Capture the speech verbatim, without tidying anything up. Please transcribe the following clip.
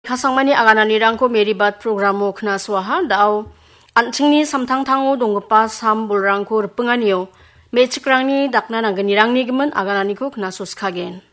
가상만이 아가나니랑코 메리밭 프로그램모 크나스와하 다오 안층니 삼탕탕오 동급바 삼불랑코 르빵아니요 메치크랑니 닥나나가니랑니 금은 아가나니코 크나소스카겐